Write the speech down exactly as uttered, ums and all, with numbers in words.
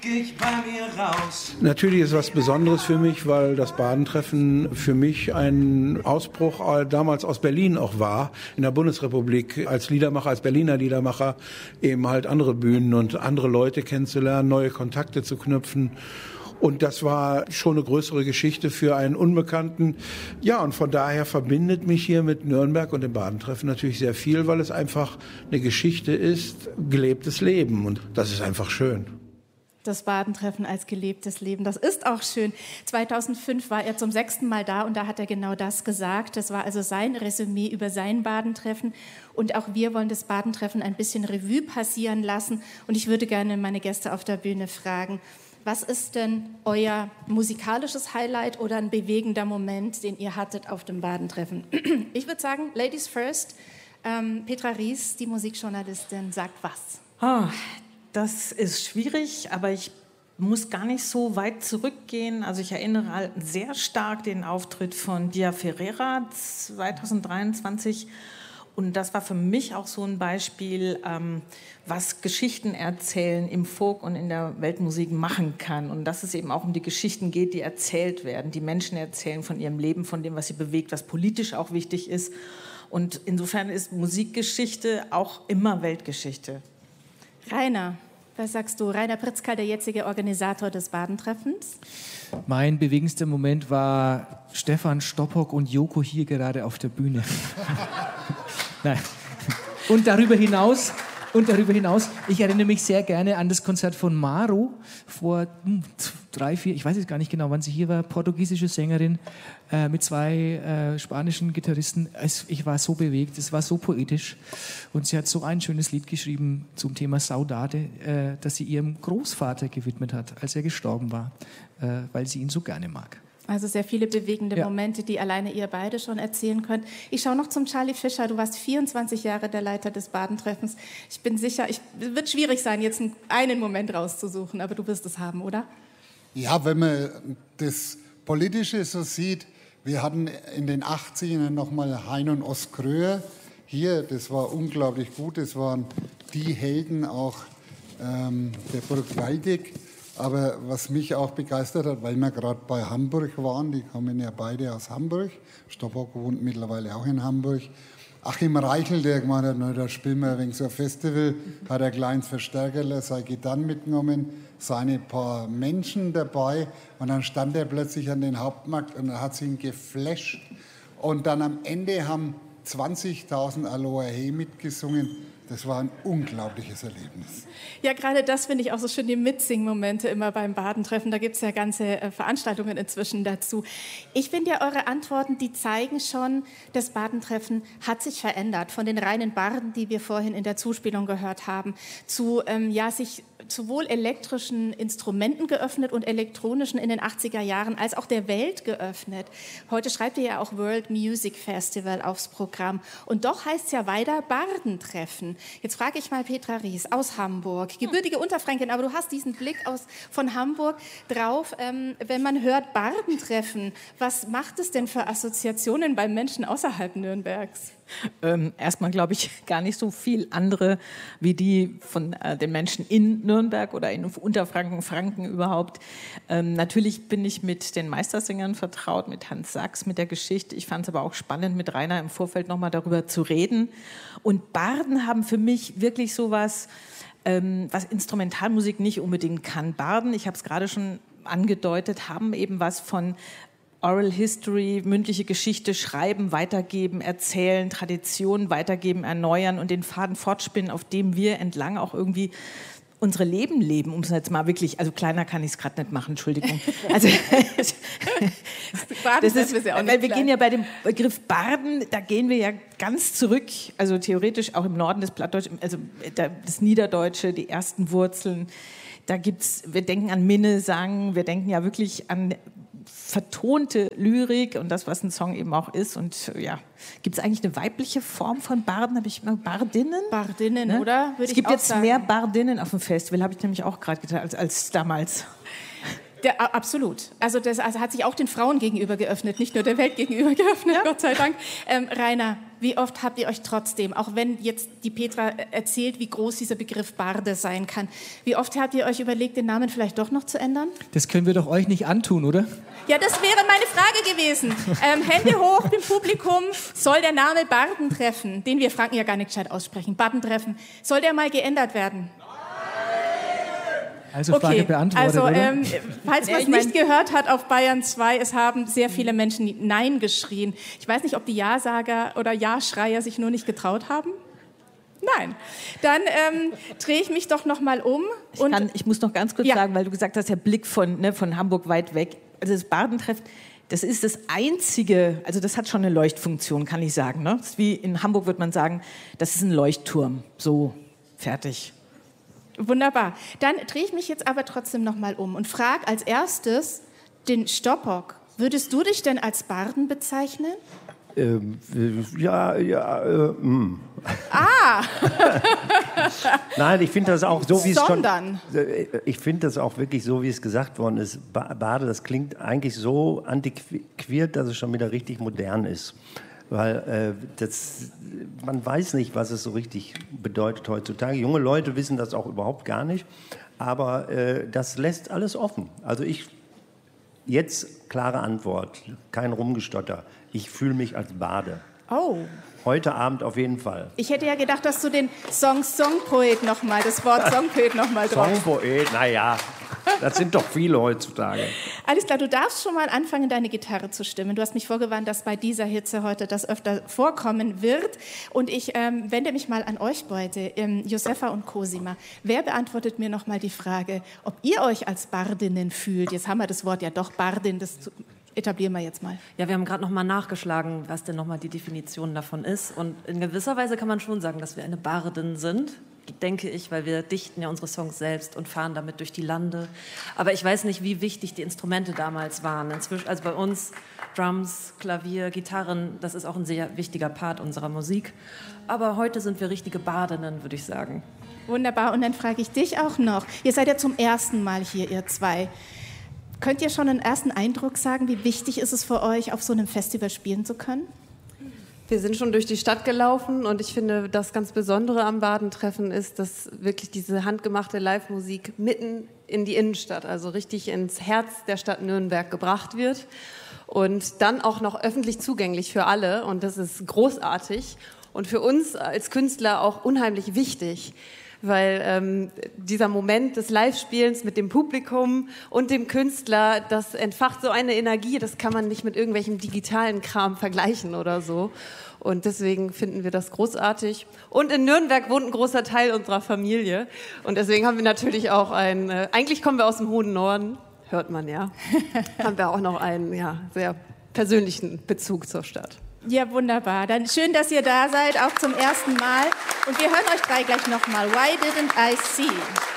Ich bei mir raus. Natürlich ist es was Besonderes für mich, weil das Badentreffen für mich ein Ausbruch damals aus Berlin auch war, in der Bundesrepublik, als Liedermacher, als Berliner Liedermacher, eben halt andere Bühnen und andere Leute kennenzulernen, neue Kontakte zu knüpfen. Und das war schon eine größere Geschichte für einen Unbekannten. Ja, und von daher verbindet mich hier mit Nürnberg und dem Badentreffen natürlich sehr viel, weil es einfach eine Geschichte ist, gelebtes Leben. Und das ist einfach schön. Das Badentreffen als gelebtes Leben, das ist auch schön. zweitausendfünf war er zum sechsten Mal da und da hat er genau das gesagt. Das war also sein Resümee über sein Badentreffen. Und auch wir wollen das Badentreffen ein bisschen Revue passieren lassen. Und ich würde gerne meine Gäste auf der Bühne fragen, was ist denn euer musikalisches Highlight oder ein bewegender Moment, den ihr hattet auf dem Badentreffen? Ich würde sagen, Ladies first. Ähm, Petra Ries, die Musikjournalistin, sagt was? Oh, das ist schwierig, aber ich muss gar nicht so weit zurückgehen. Also ich erinnere sehr stark den Auftritt von Dia Ferreira zweitausenddreiundzwanzig. Und das war für mich auch so ein Beispiel, ähm, was Geschichten erzählen im Folk und in der Weltmusik machen kann. Und dass es eben auch um die Geschichten geht, die erzählt werden. Die Menschen erzählen von ihrem Leben, von dem, was sie bewegt, was politisch auch wichtig ist. Und insofern ist Musikgeschichte auch immer Weltgeschichte. Rainer, was sagst du? Rainer Pritzker, der jetzige Organisator des Badentreffens. Mein bewegendster Moment war Stefan Stoppock und Joko hier gerade auf der Bühne. Nein. Und darüber hinaus, und darüber hinaus, ich erinnere mich sehr gerne an das Konzert von Maro vor hm, drei, vier, ich weiß jetzt gar nicht genau, wann sie hier war, portugiesische Sängerin äh, mit zwei äh, spanischen Gitarristen. Es, ich war so bewegt, es war so poetisch und sie hat so ein schönes Lied geschrieben zum Thema Saudade, äh, das sie ihrem Großvater gewidmet hat, als er gestorben war, äh, weil sie ihn so gerne mag. Also sehr viele bewegende ja. Momente, die alleine ihr beide schon erzählen könnt. Ich schaue noch zum Charlie Fischer. Du warst vierundzwanzig Jahre der Leiter des Badentreffens. Ich bin sicher, es wird schwierig sein, jetzt einen Moment rauszusuchen, aber du wirst es haben, oder? Ja, wenn man das Politische so sieht, wir hatten in den achtzigern nochmal Hein und Oskröer hier. Das war unglaublich gut. Das waren die Helden auch ähm, der Burg Waldeck. Aber was mich auch begeistert hat, weil wir gerade bei Hamburg waren, die kommen ja beide aus Hamburg, Stoppock wohnt mittlerweile auch in Hamburg, Achim Reichel, der gemeint hat, na, da spielen wir wegen so ein Festival, hat er kleines Verstärkerle, sei Gitarren mitgenommen, seine paar Menschen dabei und dann stand er plötzlich an den Hauptmarkt und hat sie ihn geflasht und dann am Ende haben zwanzigtausend Aloha Hey mitgesungen. Das war ein unglaubliches Erlebnis. Ja, gerade das finde ich auch so schön, die Mitsing-Momente immer beim Badentreffen. Da gibt es ja ganze äh, Veranstaltungen inzwischen dazu. Ich finde ja, eure Antworten, die zeigen schon, das Badentreffen hat sich verändert. Von den reinen Barden, die wir vorhin in der Zuspielung gehört haben, zu ähm, ja, sich sowohl elektrischen Instrumenten geöffnet und elektronischen in den achtziger Jahren, als auch der Welt geöffnet. Heute schreibt ihr ja auch World Music Festival aufs Programm. Und doch heißt es ja weiter Badentreffen. Jetzt frage ich mal Petra Ries aus Hamburg, gebürtige Unterfränkin, aber du hast diesen Blick aus, von Hamburg drauf. Ähm, wenn man hört Badentreffen, was macht es denn für Assoziationen bei Menschen außerhalb Nürnbergs? Ähm, erstmal glaube ich gar nicht so viel andere wie die von äh, den Menschen in Nürnberg oder in Unterfranken, Franken überhaupt. Ähm, natürlich bin ich mit den Meistersängern vertraut, mit Hans Sachs, mit der Geschichte. Ich fand es aber auch spannend, mit Rainer im Vorfeld nochmal darüber zu reden. Und Barden haben für mich wirklich sowas, ähm, was Instrumentalmusik nicht unbedingt kann. Barden, ich habe es gerade schon angedeutet, haben eben was von Oral History, mündliche Geschichte schreiben, weitergeben, erzählen, Traditionen weitergeben, erneuern und den Faden fortspinnen, auf dem wir entlang auch irgendwie unsere Leben leben, um es jetzt mal wirklich, also kleiner kann ich es gerade nicht machen, Entschuldigung. Also, das ist, weil wir gehen ja bei dem Begriff Barden, da gehen wir ja ganz zurück, also theoretisch auch im Norden des Plattdeutschen, also das Niederdeutsche, die ersten Wurzeln. Da gibt's, wir denken an Minnesang, wir denken ja wirklich an vertonte Lyrik und das, was ein Song eben auch ist. Und ja, gibt es eigentlich eine weibliche Form von Barden? Habe ich mal Bardinnen? Bardinnen, ne? Oder? Würde es gibt ich auch jetzt sagen. Mehr Bardinnen auf dem Festival, habe ich nämlich auch gerade getan, als, als damals. Der, absolut. Also das also hat sich auch den Frauen gegenüber geöffnet, nicht nur der Welt gegenüber geöffnet, ja. Gott sei Dank. Ähm, Rainer, wie oft habt ihr euch trotzdem, auch wenn jetzt die Petra erzählt, wie groß dieser Begriff Barde sein kann, wie oft habt ihr euch überlegt, den Namen vielleicht doch noch zu ändern? Das können wir doch euch nicht antun, oder? Ja, das wäre meine Frage gewesen. Ähm, Hände hoch im Publikum. Soll der Name Bardentreffen, den wir Franken ja gar nicht gescheit aussprechen, Bardentreffen, soll der mal geändert werden? Also Frage okay, beantwortet, also oder? ähm, falls man es nicht gehört hat auf Bayern zwei, es haben sehr viele Menschen Nein geschrien. Ich weiß nicht, ob die Ja-Sager oder Ja-Schreier sich nur nicht getraut haben. Nein. Dann ähm, drehe ich mich doch noch mal um. Ich, kann, ich muss noch ganz kurz ja. sagen, weil du gesagt hast, der Blick von, ne, von Hamburg weit weg. Also das Bardentreffen, das ist das einzige, also das hat schon eine Leuchtfunktion, kann ich sagen. Ne? Das ist wie in Hamburg würde man sagen, das ist ein Leuchtturm. So, fertig. Wunderbar. Dann drehe ich mich jetzt aber trotzdem noch mal um und frage als erstes den Stoppock. Würdest du dich denn als Barden bezeichnen? Ähm, ja, ja, äh, mh. Ah! Nein, ich finde das auch so, wie es schon... Sondern? Ich finde das auch wirklich so, wie es gesagt worden ist. Barde, das klingt eigentlich so antiquiert, dass es schon wieder richtig modern ist. Weil äh, das, man weiß nicht, was es so richtig bedeutet heutzutage. Junge Leute wissen das auch überhaupt gar nicht. Aber äh, das lässt alles offen. Also ich, jetzt klare Antwort, kein Rumgestotter. Ich fühle mich als Barde. Oh. Heute Abend auf jeden Fall. Ich hätte ja gedacht, dass du den Song Songpoet nochmal, das Wort Songpoet nochmal drauf. Songpoet, naja, das sind doch viele heutzutage. Alles klar, du darfst schon mal anfangen, deine Gitarre zu stimmen. Du hast mich vorgewarnt, dass bei dieser Hitze heute das öfter vorkommen wird. Und ich ähm, wende mich mal an euch beide, ähm, Josefa und Cosima. Wer beantwortet mir nochmal die Frage, ob ihr euch als Bardinnen fühlt? Jetzt haben wir das Wort ja doch, Bardin, das etablieren wir jetzt mal. Ja, wir haben gerade noch mal nachgeschlagen, was denn noch mal die Definition davon ist. Und in gewisser Weise kann man schon sagen, dass wir eine Bardin sind, denke ich, weil wir dichten ja unsere Songs selbst und fahren damit durch die Lande. Aber ich weiß nicht, wie wichtig die Instrumente damals waren. Inzwischen, also bei uns Drums, Klavier, Gitarren, das ist auch ein sehr wichtiger Part unserer Musik. Aber heute sind wir richtige Bardinnen, würde ich sagen. Wunderbar. Und dann frage ich dich auch noch. Ihr seid ja zum ersten Mal hier, ihr zwei. Könnt ihr schon einen ersten Eindruck sagen, wie wichtig ist es für euch, auf so einem Festival spielen zu können? Wir sind schon durch die Stadt gelaufen und ich finde, das ganz Besondere am Bardentreffen ist, dass wirklich diese handgemachte Live-Musik mitten in die Innenstadt, also richtig ins Herz der Stadt Nürnberg gebracht wird und dann auch noch öffentlich zugänglich für alle und das ist großartig und für uns als Künstler auch unheimlich wichtig. Weil ähm, dieser Moment des Live-Spielens mit dem Publikum und dem Künstler, das entfacht so eine Energie, das kann man nicht mit irgendwelchem digitalen Kram vergleichen oder so. Und deswegen finden wir das großartig. Und in Nürnberg wohnt ein großer Teil unserer Familie. Und deswegen haben wir natürlich auch ein, äh, eigentlich kommen wir aus dem hohen Norden, hört man ja, haben wir auch noch einen ja, sehr persönlichen Bezug zur Stadt. Ja, wunderbar. Dann schön, dass ihr da seid, auch zum ersten Mal. Und wir hören euch drei gleich nochmal. Why didn't I see?